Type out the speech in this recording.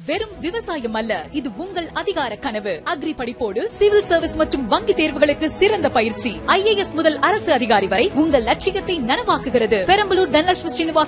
வெறும் விவசாயம் அல்ல, இது உங்கள் அதிகார கனவு. அக்ரி படிப்போடு சிவில் சர்வீஸ் மற்றும் வங்கி தேர்வுகளுக்கு சிறந்த பயிற்சி. IAS முதல் அரசு அதிகாரி வரை உங்கள் லட்சியத்தை நனவாக்குகிறது. பெரம்பலூர் தனலட்சுமி ஸ்ரீனிவாச